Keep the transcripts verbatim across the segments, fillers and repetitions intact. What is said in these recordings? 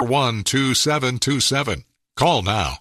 one two seven two seven. Call now.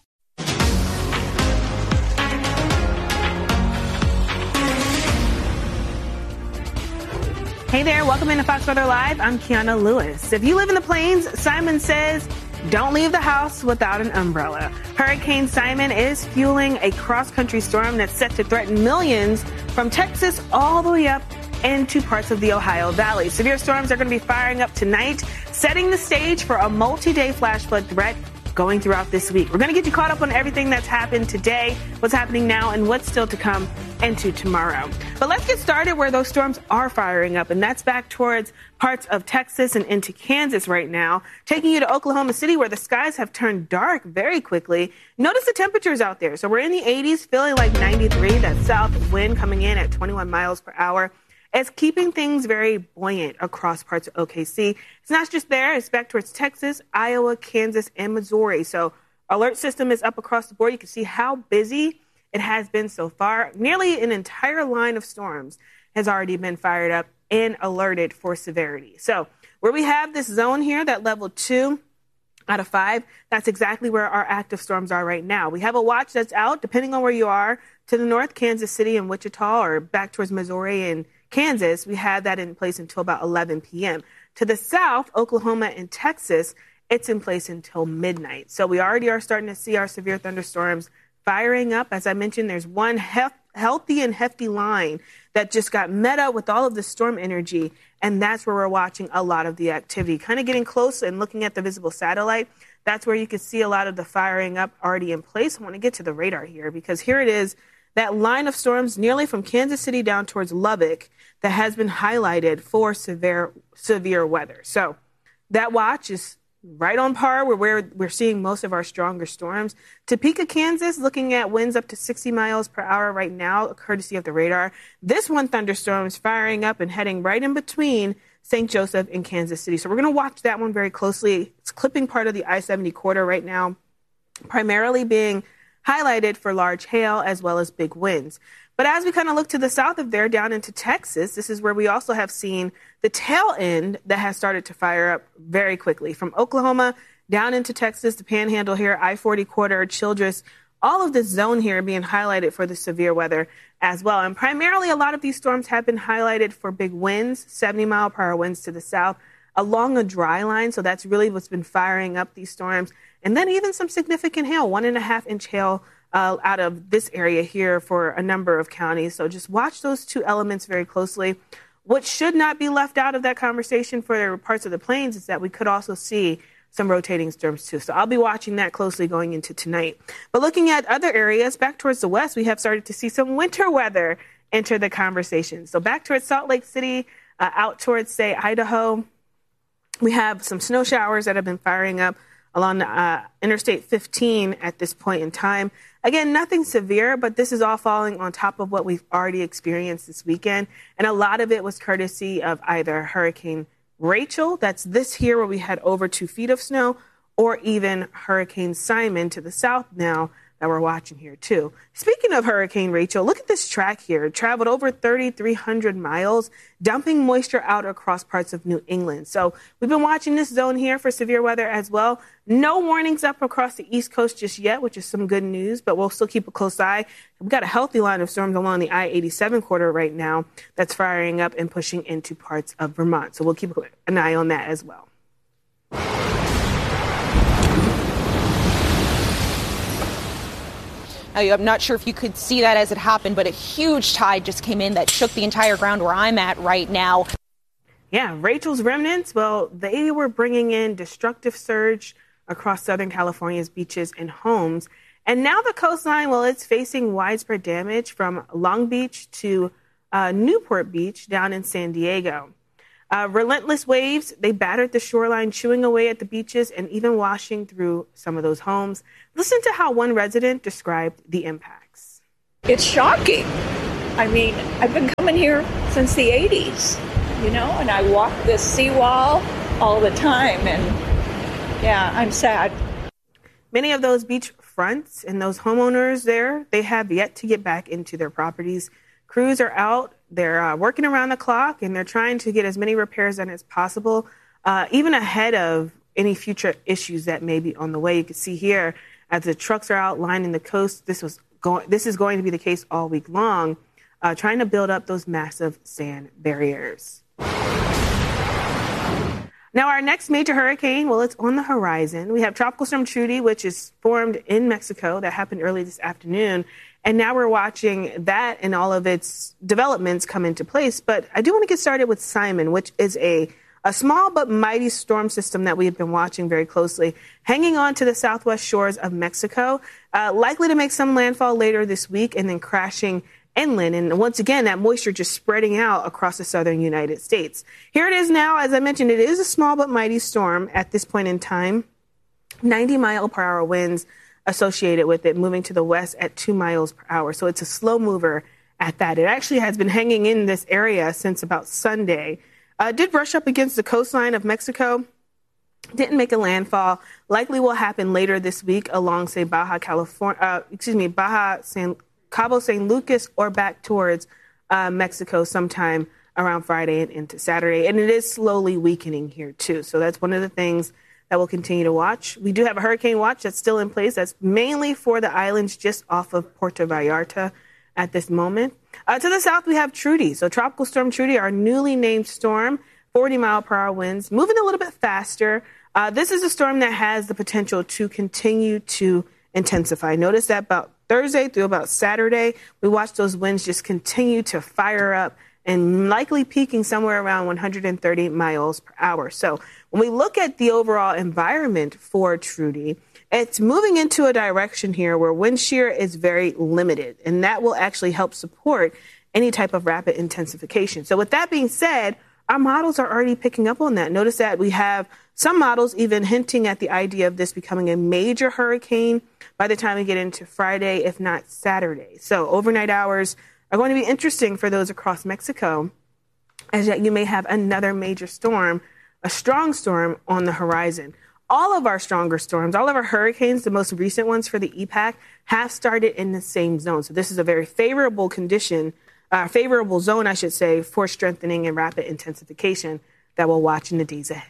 Hey there, welcome into Fox Weather Live. I'm Kiana Lewis. If you live in the plains, Simon says, don't leave the house without an umbrella. Hurricane Simon is fueling a cross-country storm that's set to threaten millions from Texas all the way up into parts of the Ohio Valley. Severe storms are going to be firing up tonight, setting the stage for a multi-day flash flood threat going throughout this week. We're going to get you caught up on everything that's happened today, what's happening now, and what's still to come into tomorrow. But let's get started where those storms are firing up, and that's back towards parts of Texas and into Kansas right now, taking you to Oklahoma City where the skies have turned dark very quickly. Notice the temperatures out there. So we're in the eighties, feeling like ninety-three. That south wind coming in at twenty-one miles per hour. It's keeping things very buoyant across parts of O K C. It's not just there. It's back towards Texas, Iowa, Kansas, and Missouri. So alert system is up across the board. You can see how busy it has been so far. Nearly an entire line of storms has already been fired up and alerted for severity. So where we have this zone here, that level two out of five, that's exactly where our active storms are right now. We have a watch that's out, depending on where you are, to the north, Kansas City and Wichita, or back towards Missouri and Kansas. We had that in place until about eleven p.m. To the south, Oklahoma and Texas, it's in place until midnight. So we already are starting to see our severe thunderstorms firing up. As I mentioned, there's one hef- healthy and hefty line that just got met up with all of the storm energy, and that's where we're watching a lot of the activity. Kind of getting close and looking at the visible satellite, that's where you can see a lot of the firing up already in place. I want to get to the radar here because here it is, that line of storms nearly from Kansas City down towards Lubbock that has been highlighted for severe severe weather. So that watch is right on par with where we're seeing most of our stronger storms. Topeka, Kansas, looking at winds up to sixty miles per hour right now, courtesy of the radar. This one thunderstorm is firing up and heading right in between Saint Joseph and Kansas City. So we're going to watch that one very closely. It's clipping part of the I seventy corridor right now, primarily being highlighted for large hail as well as big winds. But as we kind of look to the south of there, down into Texas, this is where we also have seen the tail end that has started to fire up very quickly. From Oklahoma down into Texas, the Panhandle here, I forty corridor, Childress, all of this zone here being highlighted for the severe weather as well. And primarily a lot of these storms have been highlighted for big winds, seventy mile per hour winds to the south, along a dry line. So that's really what's been firing up these storms. And then even some significant hail, one and a half inch hail uh, out of this area here for a number of counties. So just watch those two elements very closely. What should not be left out of that conversation for parts of the plains is that we could also see some rotating storms too. So I'll be watching that closely going into tonight. But looking at other areas back towards the west, we have started to see some winter weather enter the conversation. So back towards Salt Lake City, uh, out towards, say, Idaho, we have some snow showers that have been firing up along uh, Interstate fifteen at this point in time. Again, nothing severe, but this is all falling on top of what we've already experienced this weekend. And a lot of it was courtesy of either Hurricane Rachel, that's this here where we had over two feet of snow, or even Hurricane Simon to the south now that we're watching here too. Speaking of Hurricane Rachel, look at this track here. It traveled over thirty-three hundred miles, dumping moisture out across parts of New England. So we've been watching this zone here for severe weather as well. No warnings up across the East Coast just yet, which is some good news, but we'll still keep a close eye. We've got a healthy line of storms along the I eighty-seven corridor right now that's firing up and pushing into parts of Vermont. So we'll keep an eye on that as well. I'm not sure if you could see that as it happened, but a huge tide just came in that shook the entire ground where I'm at right now. Yeah, Rachel's remnants, well, they were bringing in destructive surge across Southern California's beaches and homes. And now the coastline, well, it's facing widespread damage from Long Beach to uh, Newport Beach down in San Diego. Uh, relentless waves, they battered the shoreline, chewing away at the beaches and even washing through some of those homes. Listen to how one resident described the impacts. It's shocking. I mean, I've been coming here since the eighties, you know, and I walk this seawall all the time. And yeah, I'm sad. Many of those beach fronts and those homeowners there, they have yet to get back into their properties. Crews are out. They're uh, working around the clock, and they're trying to get as many repairs done as possible, uh, even ahead of any future issues that may be on the way. You can see here as the trucks are out lining the coast, this was going, this is going to be the case all week long, uh, trying to build up those massive sand barriers. Now, our next major hurricane, well, it's on the horizon. We have Tropical Storm Trudy, which is formed in Mexico. That happened early this afternoon. And now we're watching that and all of its developments come into place. But I do want to get started with Simon, which is a, a small but mighty storm system that we have been watching very closely, hanging on to the southwest shores of Mexico, uh, likely to make some landfall later this week and then crashing inland. And once again, that moisture just spreading out across the southern United States. Here it is now. As I mentioned, it is a small but mighty storm at this point in time. ninety mile per hour winds associated with it, moving to the west at two miles per hour. So it's a slow mover at that. It actually has been hanging in this area since about Sunday. Uh, did brush up against the coastline of Mexico. Didn't make a landfall. Likely will happen later this week along, say, Baja California, uh, excuse me, Baja San Cabo San Lucas or back towards uh, Mexico sometime around Friday and into Saturday. And it is slowly weakening here, too. So that's one of the things that we'll continue to watch. We do have a hurricane watch that's still in place. That's mainly for the islands just off of Puerto Vallarta at this moment. Uh, to the south, we have Trudy. So Tropical Storm Trudy, our newly named storm, forty mile per hour winds, moving a little bit faster. Uh, this is a storm that has the potential to continue to intensify. Notice that about Thursday through about Saturday, we watched those winds just continue to fire up and likely peaking somewhere around one hundred thirty miles per hour. So when we look at the overall environment for Trudy, it's moving into a direction here where wind shear is very limited, and that will actually help support any type of rapid intensification. So with that being said, our models are already picking up on that. Notice that we have some models even hinting at the idea of this becoming a major hurricane by the time we get into Friday, if not Saturday. So overnight hours are going to be interesting for those across Mexico, as you may have another major storm, a strong storm on the horizon. All of our stronger storms, all of our hurricanes, the most recent ones for the E PAC, have started in the same zone. So this is a very favorable condition, uh, favorable zone, I should say, for strengthening and rapid intensification that we'll watch in the days ahead.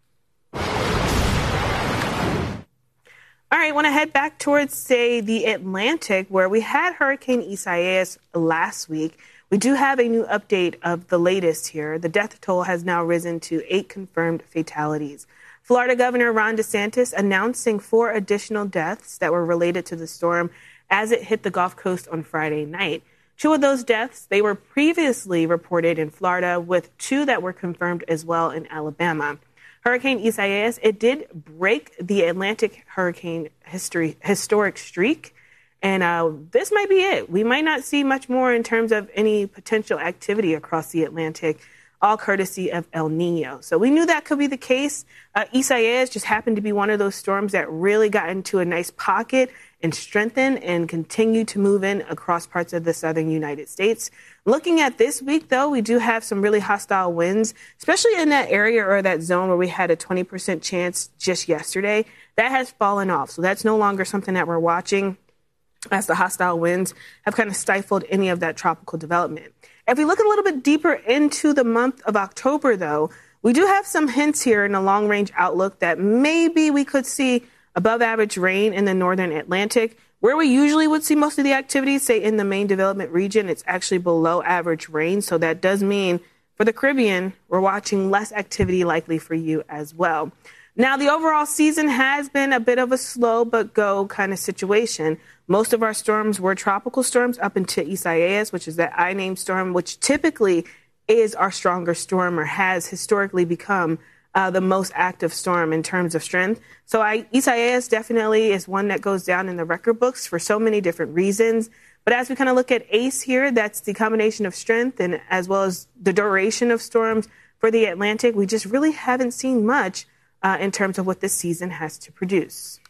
All right, I want to head back towards, say, the Atlantic, where we had Hurricane Isaias last week. We do have a new update of the latest here. The death toll has now risen to eight confirmed fatalities. Florida Governor Ron DeSantis announcing four additional deaths that were related to the storm as it hit the Gulf Coast on Friday night. Two of those deaths, they were previously reported in Florida, with two that were confirmed as well in Alabama. Hurricane Isaias, it did break the Atlantic hurricane history historic streak, and uh, this might be it. We might not see much more in terms of any potential activity across the Atlantic, all courtesy of El Nino. So we knew that could be the case. Uh, Isaias just happened to be one of those storms that really got into a nice pocket and strengthened and continued to move in across parts of the southern United States. Looking at this week, though, we do have some really hostile winds, especially in that area or that zone where we had a twenty percent chance just yesterday. That has fallen off. So that's no longer something that we're watching, as the hostile winds have kind of stifled any of that tropical development. If we look a little bit deeper into the month of October, though, we do have some hints here in the long-range outlook that maybe we could see above average rain in the northern Atlantic. Where we usually would see most of the activity, say in the main development region, it's actually below average rain. So that does mean for the Caribbean, we're watching less activity likely for you as well. Now, the overall season has been a bit of a slow but go kind of situation. Most of our storms were tropical storms up into Isaias, which is that I-named storm, which typically is our stronger storm or has historically become uh, the most active storm in terms of strength. So I, Isaias definitely is one that goes down in the record books for so many different reasons. But as we kind of look at ACE here, that's the combination of strength and as well as the duration of storms for the Atlantic. We just really haven't seen much Uh, in terms of what this season has to produce.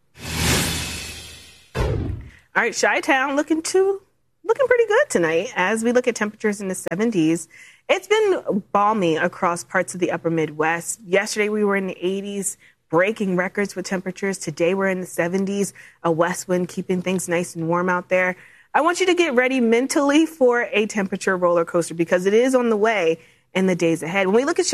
All right, Chi-Town looking to looking pretty good tonight as we look at temperatures in the seventies. It's been balmy across parts of the upper Midwest. Yesterday we were in the eighties, breaking records with temperatures. Today we're in the seventies, a west wind keeping things nice and warm out there. I want you to get ready mentally for a temperature roller coaster because it is on the way in the days ahead. When we look at